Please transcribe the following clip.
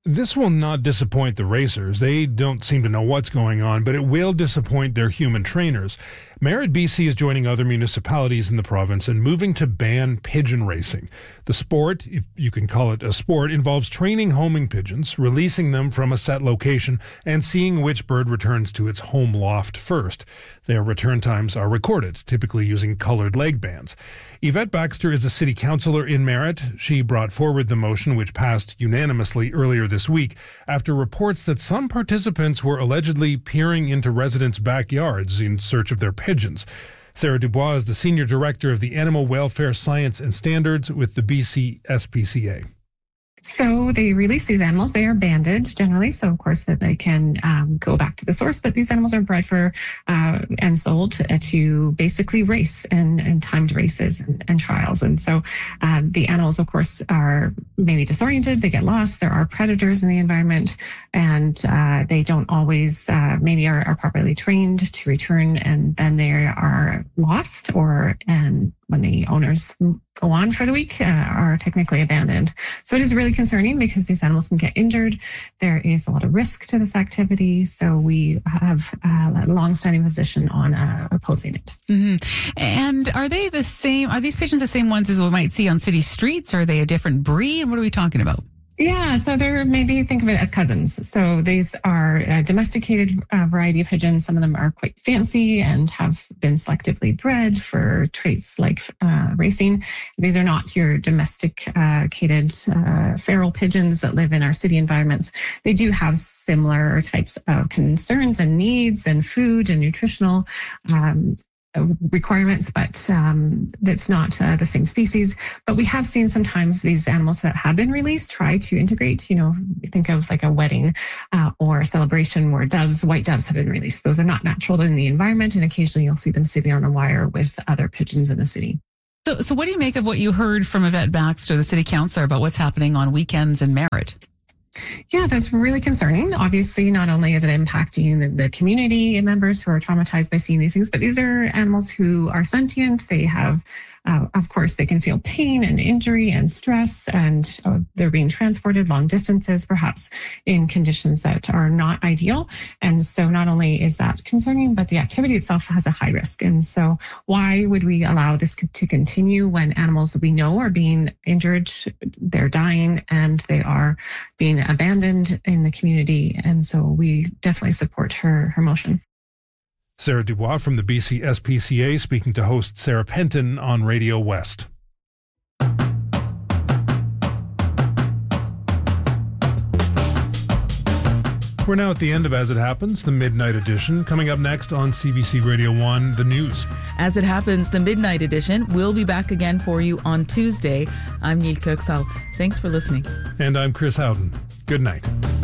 This will not disappoint the racers. They don't seem to know what's going on, but it will disappoint their human trainers. Merit BC is joining other municipalities in the province and moving to ban pigeon racing. The sport, if you can call it a sport, involves training homing pigeons, releasing them from a set location, and seeing which bird returns to its home loft first. Their return times are recorded, typically using colored leg bands. Yvette Baxter is a city councillor in Merritt. She brought forward the motion, which passed unanimously earlier this week, after reports that some participants were allegedly peering into residents' backyards in search of their pigeons. Sarah Dubois is the Senior Director of the Animal Welfare Science and Standards with the BC SPCA. So they release these animals. They are banded generally, so of course that they can go back to the source. But these animals are bred for and sold to basically race and timed races and trials. And so the animals, of course, are maybe disoriented. They get lost. There are predators in the environment, and they don't always maybe are properly trained to return, and then they are lost, and when the owners go on for the week, are technically abandoned. So it is really concerning because these animals can get injured. There is a lot of risk to this activity. So we have a long-standing position on opposing it. Mm-hmm. And are they the same? Are these pigeons the same ones as we might see on city streets? Are they a different breed? What are we talking about? Yeah, so they're, maybe think of it as cousins. So these are a domesticated variety of pigeons. Some of them are quite fancy and have been selectively bred for traits like racing. These are not your domesticated feral pigeons that live in our city environments. They do have similar types of concerns and needs and food and nutritional requirements, but that's not the same species. But we have seen sometimes these animals that have been released try to integrate. Think of like a wedding or a celebration where white doves have been released. Those are not natural in the environment, and occasionally you'll see them sitting on a wire with other pigeons in the city. So what do you make of what you heard from Yvette Baxter, the city councillor, about what's happening on weekends in Merritt? Yeah, that's really concerning. Obviously, not only is it impacting the community members who are traumatized by seeing these things, but these are animals who are sentient. They have, of course, they can feel pain and injury and stress, and they're being transported long distances, perhaps in conditions that are not ideal. And so not only is that concerning, but the activity itself has a high risk. And so why would we allow this to continue when animals we know are being injured, they're dying, and they are being abandoned in the community? And so we definitely support her motion. Sarah Dubois from the BC SPCA speaking to host Sarah Penton on Radio West. We're now at the end of As It Happens, the Midnight Edition. Coming up next on CBC Radio 1, the news. As It Happens, the Midnight Edition will be back again for you on Tuesday. I'm Neil Kirksall. Thanks for listening. And I'm Chris Howden. Good night.